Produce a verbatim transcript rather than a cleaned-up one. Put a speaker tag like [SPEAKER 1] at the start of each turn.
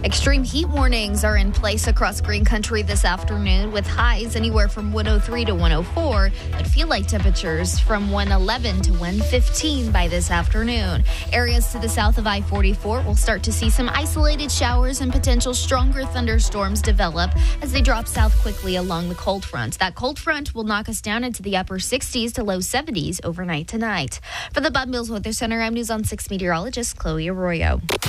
[SPEAKER 1] Extreme heat warnings are in place across Green Country this afternoon with highs anywhere from one oh three to one oh four, but feel like temperatures from one eleven to one fifteen by this afternoon. Areas to the south of I forty-four will start to see some isolated showers and potential stronger thunderstorms develop as they drop south quickly along the cold front. That cold front will knock us down into the upper sixties to low seventies overnight tonight. For the Bob Mills Weather Center, I'm News on six meteorologist Chloe Arroyo.